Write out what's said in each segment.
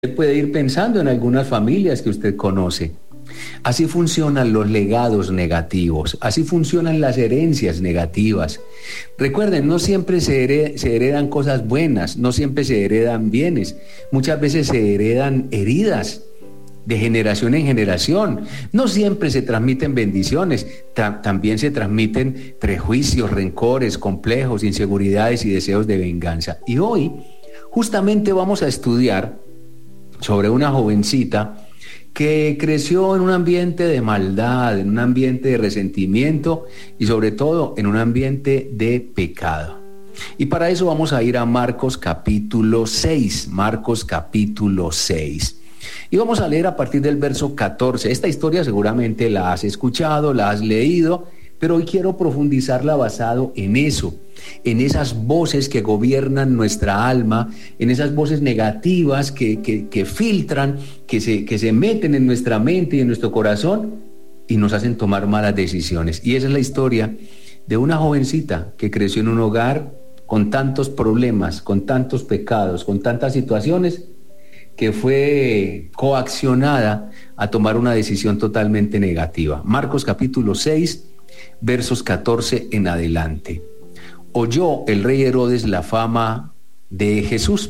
puede ir pensando en algunas familias que usted conoce. Así funcionan los legados negativos, así funcionan las herencias negativas. Recuerden, no siempre se heredan cosas buenas, no siempre se heredan bienes, muchas veces se heredan heridas de generación en generación. No siempre se transmiten bendiciones, también se transmiten prejuicios, rencores, complejos, inseguridades y deseos de venganza. Y hoy justamente vamos a estudiar sobre una jovencita que creció en un ambiente de maldad, en un ambiente de resentimiento y sobre todo en un ambiente de pecado. Y para eso vamos a ir a Marcos capítulo 6, Marcos capítulo 6. Y vamos a leer a partir del verso 14. Esta historia seguramente la has escuchado, la has leído, pero hoy quiero profundizarla basado en eso, en esas voces que gobiernan nuestra alma, en esas voces negativas que filtran, que se meten en nuestra mente y en nuestro corazón y nos hacen tomar malas decisiones. Y esa es la historia de una jovencita que creció en un hogar con tantos problemas, con tantos pecados, con tantas situaciones, que fue coaccionada a tomar una decisión totalmente negativa. Marcos capítulo 6, versos 14 en adelante. Oyó el rey Herodes la fama de Jesús,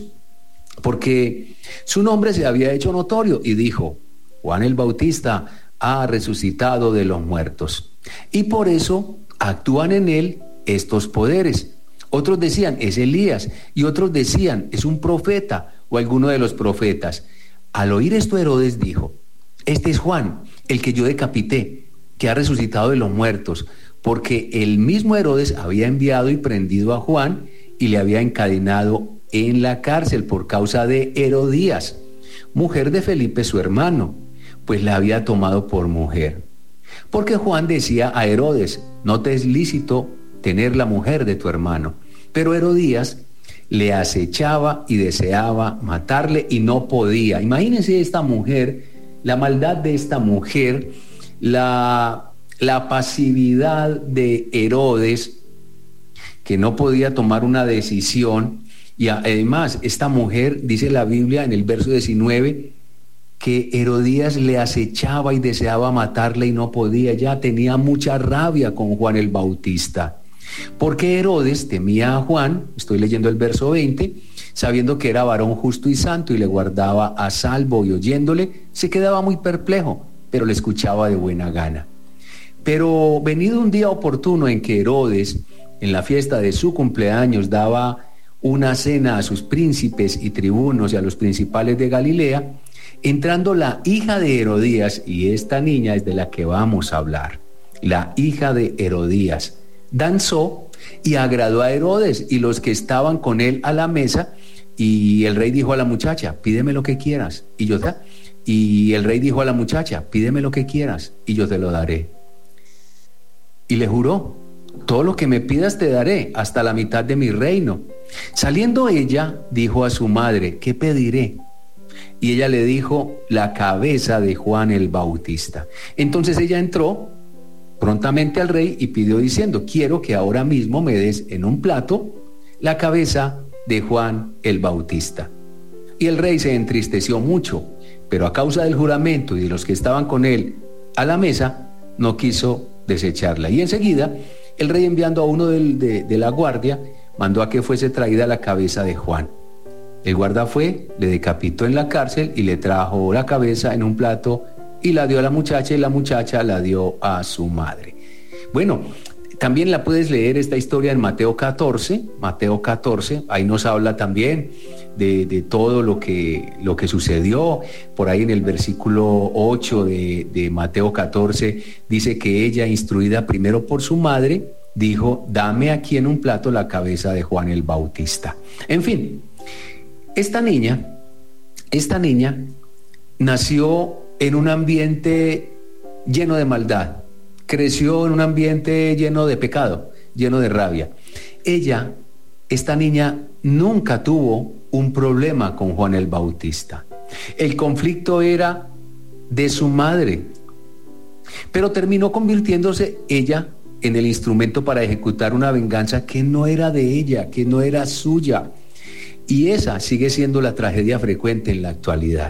porque su nombre se había hecho notorio, y dijo: Juan el Bautista ha resucitado de los muertos, y por eso actúan en él estos poderes. Otros decían: es Elías, y otros decían: es un profeta o alguno de los profetas. Al oír esto, Herodes dijo: este es Juan, el que yo decapité, que ha resucitado de los muertos, porque el mismo Herodes había enviado y prendido a Juan y le había encadenado en la cárcel por causa de Herodías, mujer de Felipe su hermano, pues la había tomado por mujer. Porque Juan decía a Herodes: no te es lícito tener la mujer de tu hermano. Pero Herodías le acechaba y deseaba matarle y no podía. Imagínense esta mujer, la maldad de esta mujer, la pasividad de Herodes, que no podía tomar una decisión. Y además esta mujer, dice la Biblia en el verso 19, que Herodías le acechaba y deseaba matarle y no podía. Ya tenía mucha rabia con Juan el Bautista, porque Herodes temía a Juan, estoy leyendo el verso 20, sabiendo que era varón justo y santo y le guardaba a salvo, y oyéndole se quedaba muy perplejo, pero le escuchaba de buena gana. Pero venido un día oportuno en que Herodes, en la fiesta de su cumpleaños, daba una cena a sus príncipes y tribunos y a los principales de Galilea, entrando la hija de Herodías, y esta niña es de la que vamos a hablar, la hija de Herodías, danzó y agradó a Herodes y los que estaban con él a la mesa, y el rey dijo a la muchacha: pídeme lo que quieras, y el rey dijo a la muchacha: pídeme lo que quieras y yo te lo daré. Y le juró: todo lo que me pidas te daré, hasta la mitad de mi reino. Saliendo ella, dijo a su madre: ¿qué pediré? Y ella le dijo: la cabeza de Juan el Bautista. Entonces ella entró prontamente al rey y pidió diciendo: quiero que ahora mismo me des en un plato la cabeza de Juan el Bautista. Y el rey se entristeció mucho, pero a causa del juramento y de los que estaban con él a la mesa, no quiso desecharla. Y enseguida el rey, enviando a uno de la guardia, mandó a que fuese traída la cabeza de Juan. El guarda fue, le decapitó en la cárcel y le trajo la cabeza en un plato y la dio a la muchacha, y la muchacha la dio a su madre. Bueno, también la puedes leer esta historia en Mateo 14, ahí nos habla también de todo lo que sucedió. Por ahí en el versículo 8 de Mateo 14 dice que ella, instruida primero por su madre, dijo: dame aquí en un plato la cabeza de Juan el Bautista. En fin, esta niña nació en un ambiente lleno de maldad, creció en un ambiente lleno de pecado, lleno de rabia. Esta niña nunca tuvo un problema con Juan el Bautista. El conflicto era de su madre, pero terminó convirtiéndose ella en el instrumento para ejecutar una venganza que no era de ella, que no era suya. Y esa sigue siendo la tragedia frecuente en la actualidad.